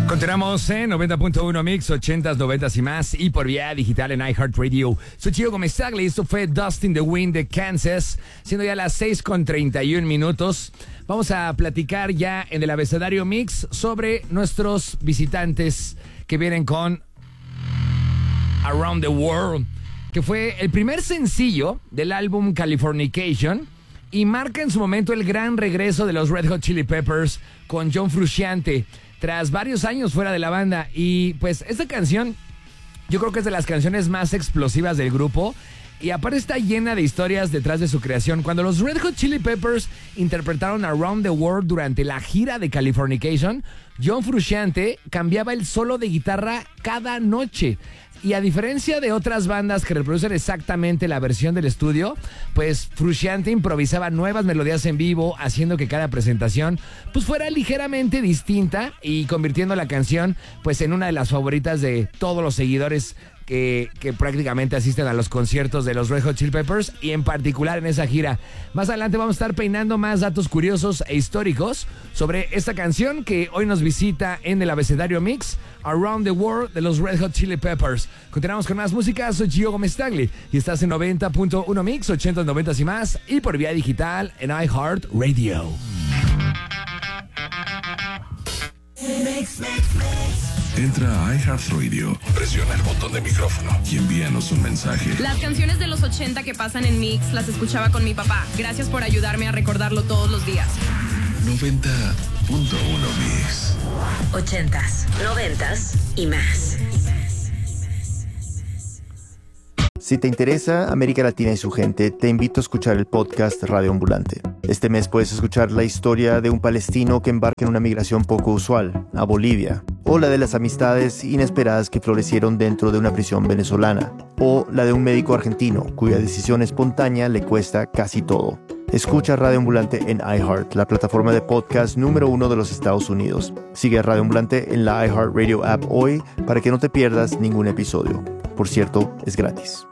Continuamos en 90.1 Mix, 80s, 90s y más, y por vía digital en iHeartRadio. Soy Chico Comestagli, esto fue Dust in the Wind de Kansas, siendo ya las 6:31. Vamos a platicar ya en el abecedario Mix sobre nuestros visitantes que vienen con Around the World, que fue el primer sencillo del álbum Californication y marca en su momento el gran regreso de los Red Hot Chili Peppers con John Frusciante tras varios años fuera de la banda. Y pues esta canción yo creo que es de las canciones más explosivas del grupo y aparte está llena de historias detrás de su creación. Cuando los Red Hot Chili Peppers interpretaron Around the World durante la gira de Californication, John Frusciante cambiaba el solo de guitarra cada noche. Y a diferencia de otras bandas que reproducen exactamente la versión del estudio, pues Frusciante improvisaba nuevas melodías en vivo, haciendo que cada presentación pues fuera ligeramente distinta y convirtiendo la canción pues en una de las favoritas de todos los seguidores que prácticamente asisten a los conciertos de los Red Hot Chili Peppers y en particular en esa gira. Más adelante vamos a estar peinando más datos curiosos e históricos sobre esta canción que hoy nos visita en el abecedario Mix, Around the World de los Red Hot Chili Peppers. Continuamos con más música, soy Gio Comestagli y estás en 90.1 Mix, 80s, 90s y más, y por vía digital en iHeartRadio. Entra a iHeartRadio, presiona el botón de micrófono y envíanos un mensaje. Las canciones de los 80 que pasan en Mix las escuchaba con mi papá. Gracias por ayudarme a recordarlo todos los días. 90.1 Mix. 80s, 90s y más. Si te interesa América Latina y su gente, te invito a escuchar el podcast Radio Ambulante. Este mes puedes escuchar la historia de un palestino que embarca en una migración poco usual, a Bolivia, o la de las amistades inesperadas que florecieron dentro de una prisión venezolana, o la de un médico argentino cuya decisión espontánea le cuesta casi todo. Escucha Radio Ambulante en iHeart, la plataforma de podcast número 1 de los Estados Unidos. Sigue a Radio Ambulante en la iHeartRadio app hoy para que no te pierdas ningún episodio. Por cierto, es gratis.